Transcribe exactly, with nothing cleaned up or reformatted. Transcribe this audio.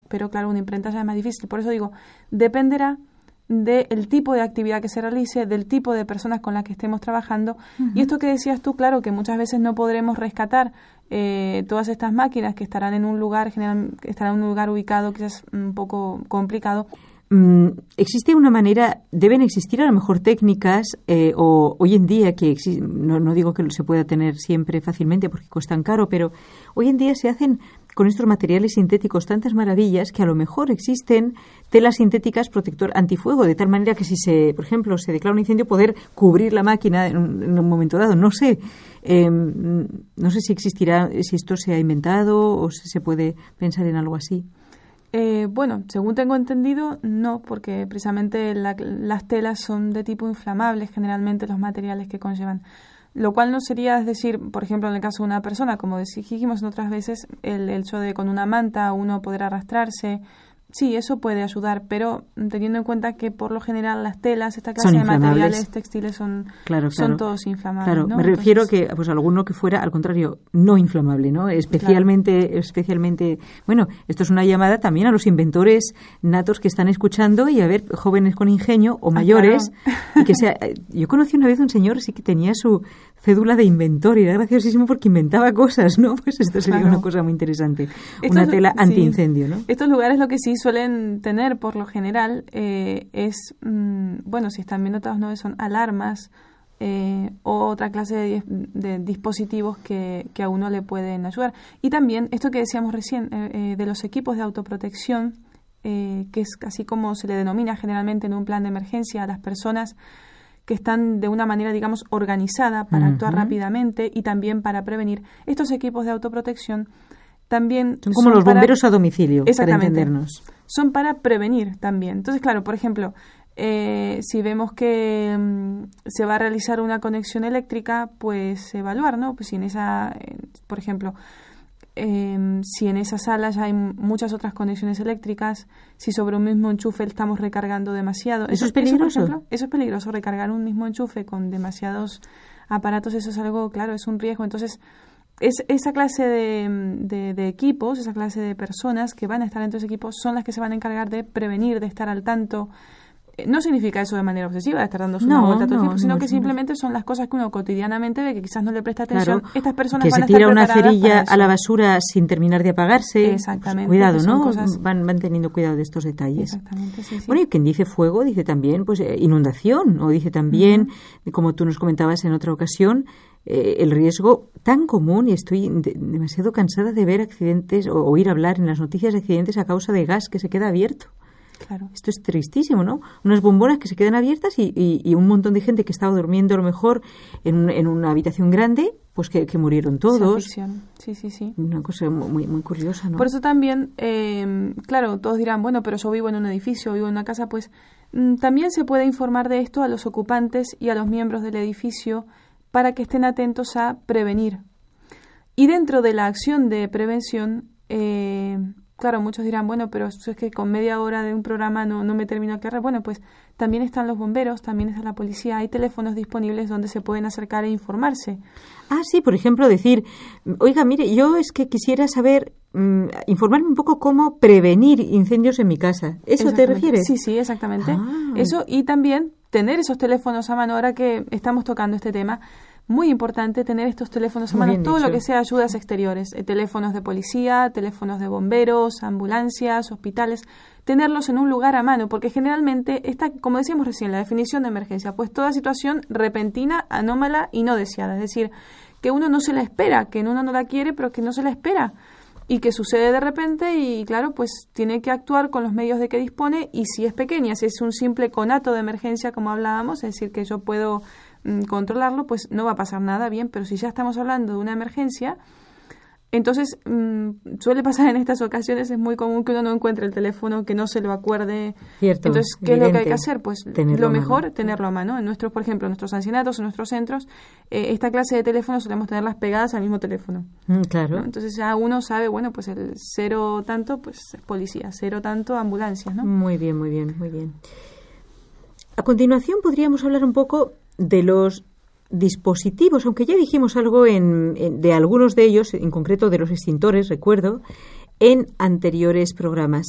pero claro, una imprenta ya es más difícil. Por eso digo, dependerá del tipo de actividad que se realice, del tipo de personas con las que estemos trabajando. Uh-huh. Y esto que decías tú, claro, que muchas veces no podremos rescatar eh, todas estas máquinas que estarán en un lugar, general, estarán en un lugar ubicado quizás un poco complicado. Mm, existe una manera, deben existir a lo mejor técnicas eh, o hoy en día que exi- no, no digo que se pueda tener siempre fácilmente porque cuestan caro, pero hoy en día se hacen con estos materiales sintéticos tantas maravillas que a lo mejor existen telas sintéticas protector antifuego, de tal manera que si se, por ejemplo, se declara un incendio, poder cubrir la máquina en un, en un momento dado. No sé, eh, no sé si existirá, si esto se ha inventado o si se puede pensar en algo así. Eh, bueno, según tengo entendido, no, porque precisamente la, las telas son de tipo inflamables, generalmente los materiales que conllevan. Lo cual no sería, es decir, por ejemplo, en el caso de una persona, como dijimos otras veces, el, el hecho de con una manta uno poder arrastrarse. Sí, eso puede ayudar, pero teniendo en cuenta que por lo general las telas, esta clase de materiales textiles son, claro, claro. son todos inflamables. Claro, ¿no? me refiero Entonces, que pues alguno que fuera al contrario no inflamable, ¿no? Especialmente, claro. especialmente, bueno, esto es una llamada también a los inventores natos que están escuchando y a ver jóvenes con ingenio o mayores ah, claro. y que sea. Yo conocí una vez un señor sí que tenía su cédula de inventor y era graciosísimo porque inventaba cosas, ¿no? Pues esto sería claro. una cosa muy interesante, Estos, una tela antiincendio, sí. ¿no? Estos lugares lo que sí suelen tener por lo general eh, es, mmm, bueno, si están bien dotados, no son alarmas eh, o otra clase de, de dispositivos que, que a uno le pueden ayudar. Y también esto que decíamos recién eh, eh, de los equipos de autoprotección, eh, que es así como se le denomina generalmente en un plan de emergencia a las personas que están de una manera, digamos, organizada para uh-huh. actuar rápidamente y también para prevenir. Estos equipos de autoprotección también son como son los para, bomberos a domicilio, para entendernos. Son para prevenir también. Entonces, claro, por ejemplo, eh, si vemos que um, se va a realizar una conexión eléctrica, pues evaluar, ¿no? Pues si en esa, eh, por ejemplo, eh, si en esa sala ya hay muchas otras conexiones eléctricas, si sobre un mismo enchufe estamos recargando demasiado. ¿Eso, eso es peligroso? Eso, por ejemplo, eso es peligroso, recargar un mismo enchufe con demasiados aparatos, eso es algo, claro, es un riesgo. Entonces, es esa clase de, de, de equipos, esa clase de personas que van a estar en estos equipos son las que se van a encargar de prevenir, de estar al tanto. No significa eso de manera obsesiva, de estar dando una no, vuelta todo el no, tiempo, sino no, que no. simplemente son las cosas que uno cotidianamente ve que quizás no le presta atención. Claro, Estas personas que van se a estar tira una preparadas cerilla para a la basura sin terminar de apagarse. Exactamente. Pues cuidado, ¿no? Cosas... Van, van teniendo cuidado de estos detalles. Exactamente, sí, sí. Bueno, y quien dice fuego dice también pues eh, inundación, o dice también, uh-huh. como tú nos comentabas en otra ocasión, eh, el riesgo tan común, y estoy de, demasiado cansada de ver accidentes o oír hablar en las noticias de accidentes a causa de gas que se queda abierto. Claro. Esto es tristísimo, ¿no? Unas bombonas que se quedan abiertas y, y, y un montón de gente que estaba durmiendo a lo mejor en, un, en una habitación grande, pues que, que murieron todos. Sí, sí, sí. Una cosa muy, muy curiosa, ¿no? Por eso también, eh, claro, todos dirán, bueno, pero yo vivo en un edificio, vivo en una casa, pues mm, también se puede informar de esto a los ocupantes y a los miembros del edificio para que estén atentos a prevenir. Y dentro de la acción de prevención, eh, claro, muchos dirán, bueno, pero es que con media hora de un programa no, no me termino de aclarar. Bueno, pues también están los bomberos, también está la policía, hay teléfonos disponibles donde se pueden acercar e informarse. Ah, sí, por ejemplo, decir, oiga, mire, yo es que quisiera saber, mmm, informarme un poco cómo prevenir incendios en mi casa. ¿Eso te refieres? Sí, sí, exactamente. Ah. Eso, y también tener esos teléfonos a mano, ahora que estamos tocando este tema. Muy importante tener estos teléfonos a mano, todo dicho. Lo que sea ayudas exteriores, eh, teléfonos de policía, teléfonos de bomberos, ambulancias, hospitales, tenerlos en un lugar a mano, porque generalmente está, como decíamos recién, la definición de emergencia, pues toda situación repentina, anómala y no deseada, es decir, que uno no se la espera, que uno no la quiere, pero que no se la espera, y que sucede de repente y, claro, pues tiene que actuar con los medios de que dispone, y si es pequeña, si es un simple conato de emergencia, como hablábamos, es decir, que yo puedo controlarlo, pues no va a pasar nada bien, pero si ya estamos hablando de una emergencia, entonces mmm, suele pasar en estas ocasiones, es muy común que uno no encuentre el teléfono, que no se lo acuerde. Cierto, entonces, ¿qué evidente. Es lo que hay que hacer? Pues tenerlo lo mejor, mano. tenerlo a mano. En nuestros, por ejemplo, en nuestros ancianatos, en nuestros centros, eh, esta clase de teléfonos solemos tenerlas pegadas al mismo teléfono. Mm, claro. ¿no? Entonces ya uno sabe, bueno, pues el cero tanto, pues es policía, cero tanto, ambulancias, ¿no? Muy bien, muy bien, muy bien. A continuación podríamos hablar un poco de los dispositivos, aunque ya dijimos algo en, en, de algunos de ellos, en concreto de los extintores, recuerdo, en anteriores programas.